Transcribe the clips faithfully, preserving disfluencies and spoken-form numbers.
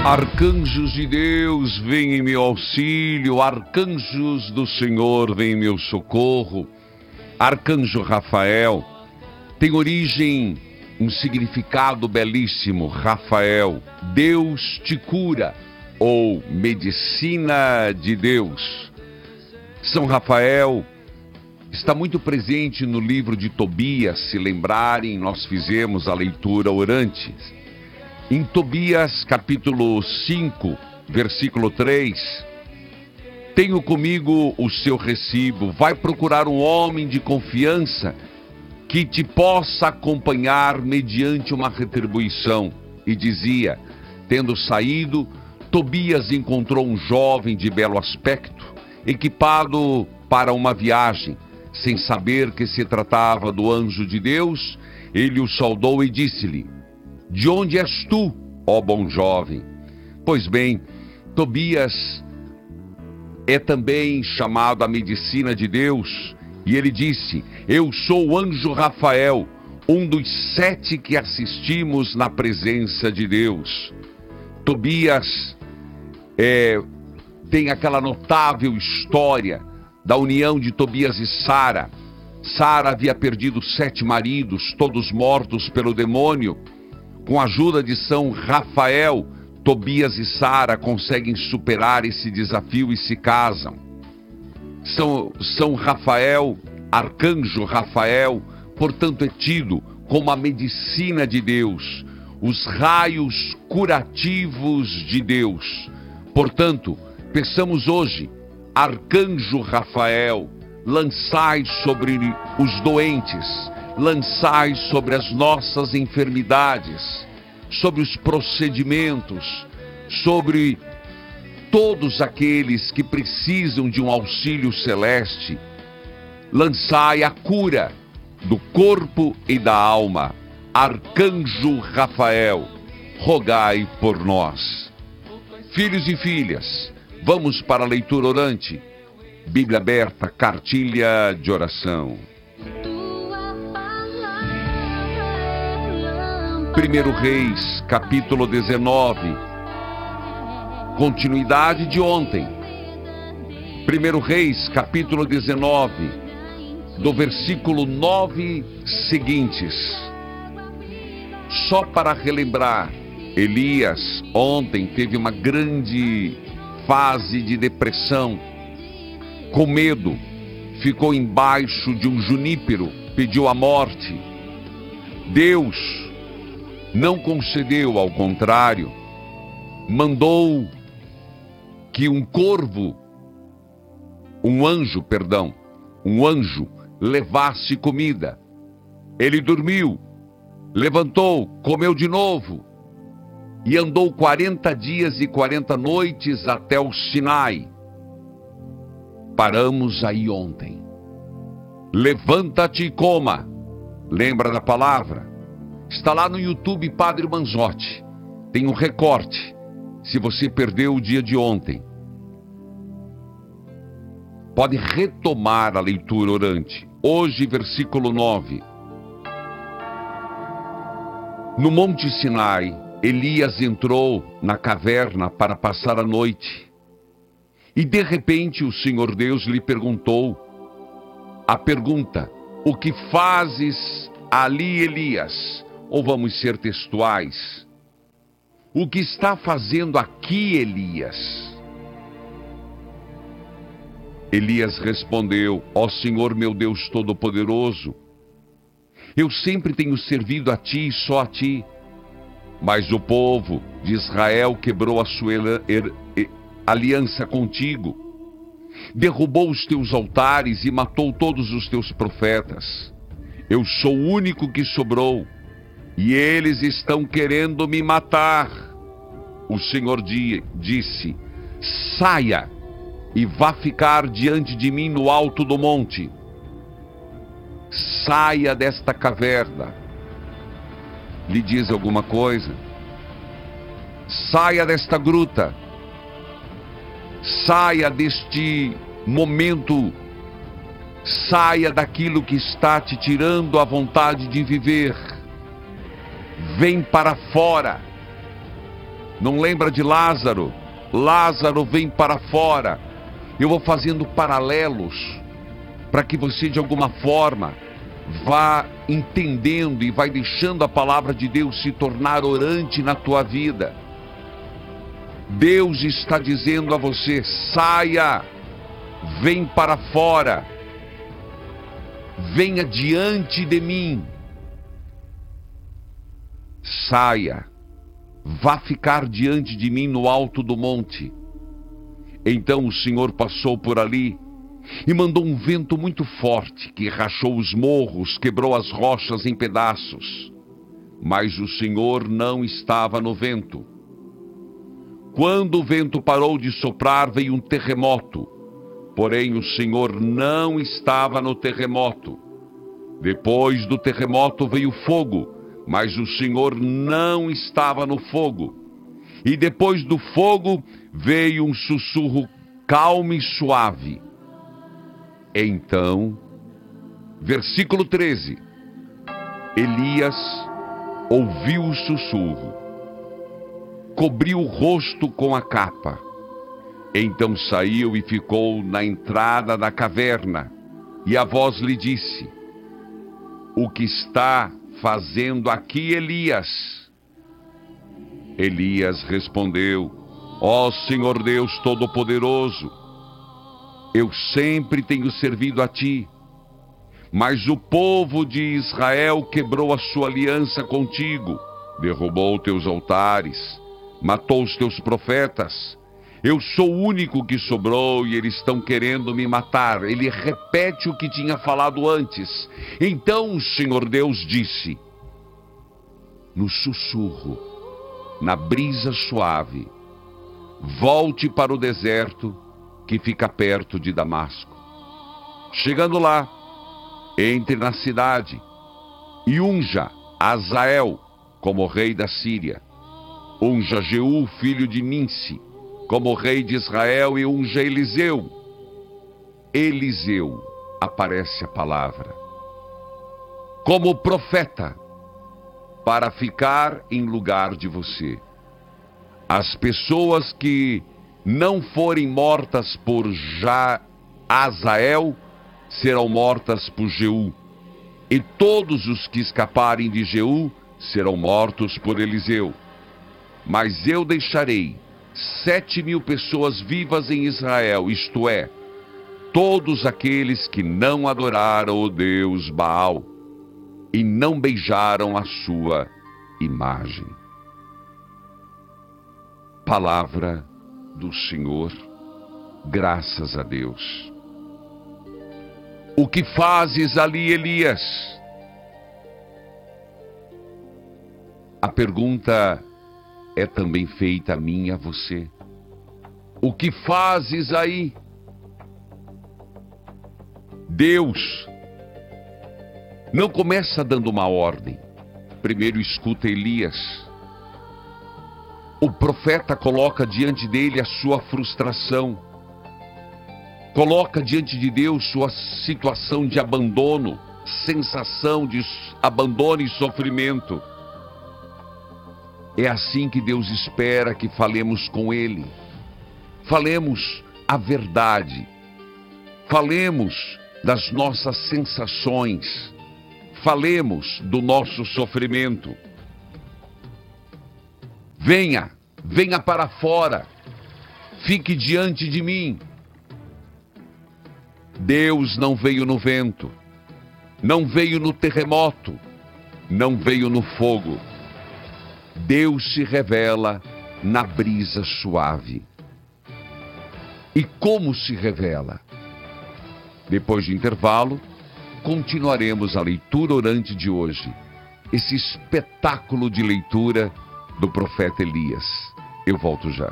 Arcanjos de Deus, vem em meu auxílio, arcanjos do Senhor, vem em meu socorro. Arcanjo Rafael tem origem, um significado belíssimo. Rafael, Deus te cura, ou medicina de Deus. São Rafael está muito presente no livro de Tobias. Se lembrarem, nós fizemos a leitura orante. Em Tobias, capítulo cinco, versículo três, tenho comigo o seu recibo, vai procurar um homem de confiança que te possa acompanhar mediante uma retribuição. E dizia, tendo saído, Tobias encontrou um jovem de belo aspecto, equipado para uma viagem. Sem saber que se tratava do anjo de Deus, ele o saudou e disse-lhe, de onde és tu, ó bom jovem? Pois bem, Tobias é também chamado a medicina de Deus, e ele disse, eu sou o anjo Rafael, um dos sete que assistimos na presença de Deus. Tobias é, tem aquela notável história da união de Tobias e Sara. Sara havia perdido sete maridos, todos mortos pelo demônio. Com a ajuda de São Rafael, Tobias e Sara conseguem superar esse desafio e se casam. São, São Rafael, arcanjo Rafael, portanto é tido como a medicina de Deus, os raios curativos de Deus. Portanto, peçamos hoje, arcanjo Rafael, lançai sobre os doentes, lançai sobre as nossas enfermidades, sobre os procedimentos, sobre todos aqueles que precisam de um auxílio celeste. Lançai a cura do corpo e da alma. Arcanjo Rafael, rogai por nós. Filhos e filhas, vamos para a leitura orante. Bíblia aberta, cartilha de oração. Primeiro Reis, capítulo dezenove, continuidade de ontem. Primeiro Reis, capítulo dezenove, do versículo nove seguintes. Só para relembrar, Elias ontem teve uma grande fase de depressão, com medo, ficou embaixo de um junípero, pediu a morte. Deus não concedeu, ao contrário, mandou que um corvo, um anjo, perdão, um anjo levasse comida. Ele dormiu, levantou, comeu de novo e andou quarenta dias e quarenta noites até o Sinai. Paramos aí ontem. Levanta-te e coma. Lembra da palavra? Está lá no YouTube, Padre Manzotti. Tem um recorte, se você perdeu o dia de ontem. Pode retomar a leitura orante. Hoje, versículo nove. No Monte Sinai, Elias entrou na caverna para passar a noite. E de repente o Senhor Deus lhe perguntou a pergunta, o que fazes ali, Elias? Ou vamos ser textuais? O que está fazendo aqui, Elias? Elias respondeu, ó Senhor meu Deus Todo-Poderoso, eu sempre tenho servido a ti e só a ti, mas o povo de Israel quebrou a sua aliança contigo, derrubou os teus altares e matou todos os teus profetas. Eu sou o único que sobrou, e eles estão querendo me matar. O Senhor disse, saia e vá ficar diante de mim no alto do monte. Saia desta caverna. Lhe diz alguma coisa? Saia desta gruta. Saia deste momento. Saia daquilo que está te tirando a vontade de viver. Vem para fora. Não lembra de Lázaro? Lázaro, vem para fora. Eu vou fazendo paralelos para que você, de alguma forma, vá entendendo e vai deixando a palavra de Deus se tornar orante na tua vida. Deus está dizendo a você: saia, vem para fora, venha diante de mim. Saia, vá ficar diante de mim no alto do monte. Então o Senhor passou por ali e mandou um vento muito forte que rachou os morros, quebrou as rochas em pedaços. Mas o Senhor não estava no vento. Quando o vento parou de soprar, veio um terremoto. Porém, o Senhor não estava no terremoto. Depois do terremoto veio fogo, mas o Senhor não estava no fogo. E depois do fogo veio um sussurro calmo e suave. Então, versículo treze, Elias ouviu o sussurro, cobriu o rosto com a capa. Então saiu e ficou na entrada da caverna. E a voz lhe disse: o que está fazendo aqui, Elias? Elias respondeu: ó Senhor Deus Todo-Poderoso, eu sempre tenho servido a ti, mas o povo de Israel quebrou a sua aliança contigo, derrubou teus altares, matou os teus profetas. Eu sou o único que sobrou e eles estão querendo me matar. Ele repete o que tinha falado antes. Então o Senhor Deus disse, no sussurro, na brisa suave: volte para o deserto que fica perto de Damasco. Chegando lá, entre na cidade e unja Azael como rei da Síria. Unja Jeú, filho de Ninsi, como rei de Israel, e unja Eliseu. Eliseu, aparece a palavra, como profeta, para ficar em lugar de você. As pessoas que não forem mortas por já Azael serão mortas por Jeú, e todos os que escaparem de Jeú serão mortos por Eliseu. Mas eu deixarei sete mil pessoas vivas em Israel, isto é, todos aqueles que não adoraram o Deus Baal e não beijaram a sua imagem. Palavra do Senhor, graças a Deus. O que fazes ali, Elias? A pergunta é também feita a mim e a você. O que fazes aí? Deus não começa dando uma ordem. Primeiro escuta Elias. O profeta coloca diante dele a sua frustração. Coloca diante de Deus sua situação de abandono, sensação de abandono e sofrimento. É assim que Deus espera que falemos com Ele. Falemos a verdade. Falemos das nossas sensações. Falemos do nosso sofrimento. Venha, venha para fora. Fique diante de mim. Deus não veio no vento. Não veio no terremoto. Não veio no fogo. Deus se revela na brisa suave. E como se revela? Depois do intervalo, continuaremos a leitura orante de hoje. Esse espetáculo de leitura do profeta Elias. Eu volto já.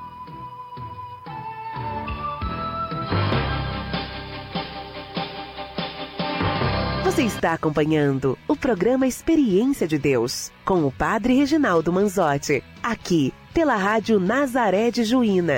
Você está acompanhando o programa Experiência de Deus, com o Padre Reginaldo Manzotti, aqui pela Rádio Nazaré de Juína.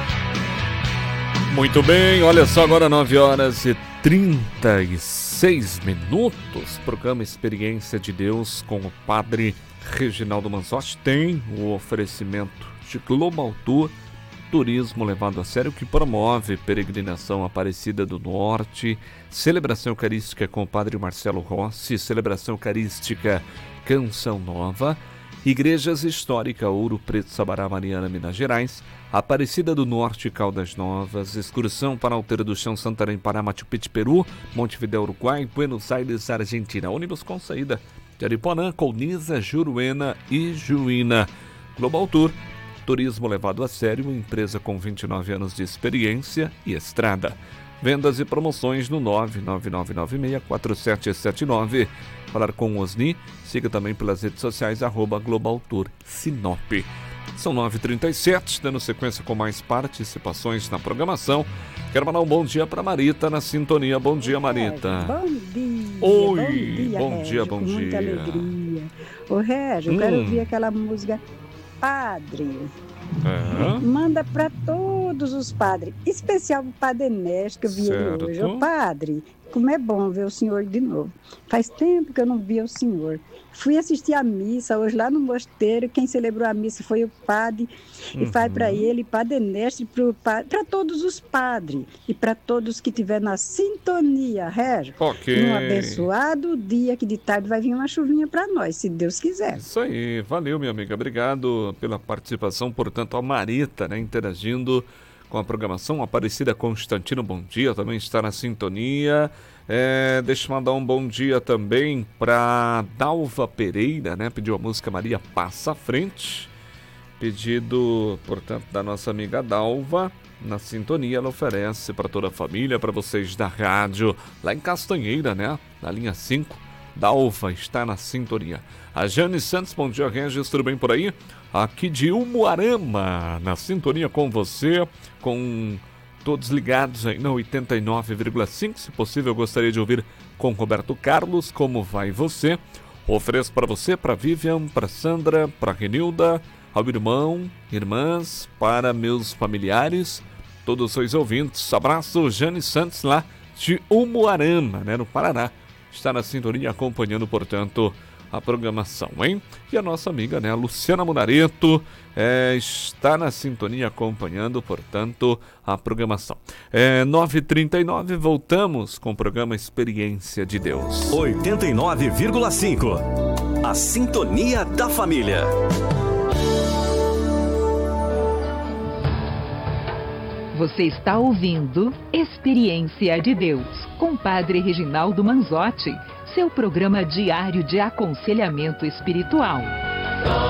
Muito bem, olha só, agora nove horas e trinta e seis minutos, programa Experiência de Deus com o Padre Reginaldo Manzotti tem o oferecimento de Global Tour, turismo levado a sério, que promove peregrinação Aparecida do Norte, celebração eucarística com o Padre Marcelo Rossi, celebração eucarística Canção Nova, Igrejas Histórica Ouro Preto, Sabará, Mariana, Minas Gerais, Aparecida do Norte, Caldas Novas, excursão para Alteira do Chão, Santarém, Pará, Machu Picchu, Peru, Montevidéu, Uruguai, Buenos Aires, Argentina, ônibus com saída de Aripuanã, Colniza, Juruena e Juína. Global Tour, turismo levado a sério, empresa com vinte e nove anos de experiência e estrada. Vendas e promoções no nove nove nove nove seis quatro sete sete nove. Falar com o Osni, siga também pelas redes sociais, arroba Global Tour Sinop. São nove e trinta e sete, dando sequência com mais participações na programação. Quero mandar um bom dia para Marita na sintonia. Bom dia, Marita. Bom dia. Oi, bom dia, bom Régio, dia, bom com dia. muita alegria. Ô, Régio, eu Hum. quero ouvir aquela música Padre. É. Manda para todos os padres, especial o Padre Ernesto, que eu vi Certo. ele hoje. Ô, Padre, como é bom ver o senhor de novo. Faz tempo que eu não via o senhor. Fui assistir a missa hoje lá no mosteiro. Quem celebrou a missa foi o padre. E Uhum. faz para ele, Padre Ernesto, para todos os padres. E para todos que estiverem na sintonia, Régio. Ok. Um abençoado dia, que de tarde vai vir uma chuvinha para nós, se Deus quiser. Isso aí, valeu, minha amiga. Obrigado pela participação. Portanto, a Marita, né, interagindo com a programação. Aparecida Constantino, bom dia, também está na sintonia. É, deixa eu mandar um bom dia também para Dalva Pereira, né? Pediu a música Maria Passa à Frente. Pedido, portanto, da nossa amiga Dalva. Na sintonia, ela oferece para toda a família, para vocês da rádio, lá em Castanheira, né? Na linha cinco. Dalva está na sintonia. A Jane Santos, bom dia, Regis, tudo bem por aí? Aqui de Umuarama, na sintonia com você, com todos ligados aí na oitenta e nove vírgula cinco. Se possível, eu gostaria de ouvir com Roberto Carlos, Como Vai Você? Ofereço para você, para Vivian, para Sandra, para Renilda, ao irmão, irmãs, para meus familiares, todos os ouvintes. Abraço, Jane Santos, lá de Umuarama, né, no Paraná. Está na sintonia acompanhando, portanto, a programação, hein? E a nossa amiga, né, a Luciana Munareto, é, está na sintonia acompanhando, portanto, a programação. É, nove e trinta e nove, voltamos com o programa Experiência de Deus. oitenta e nove vírgula cinco. A sintonia da família. Você está ouvindo Experiência de Deus, com Padre Reginaldo Manzotti, seu programa diário de aconselhamento espiritual.